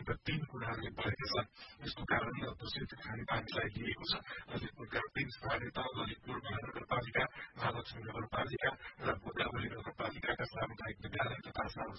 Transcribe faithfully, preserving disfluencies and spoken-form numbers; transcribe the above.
लगभग तीन कुराहरूले भएका छन्। यसको कारण दूषित खानेपानीलाई लिएको छ। ललितपुरका तीन स्थानीय तह ललितपुर महानगरपालिका, महालक्ष्मी नगरपालिका र गोदावरी नगरपालिकाका सामुदायिक विद्यालय तथा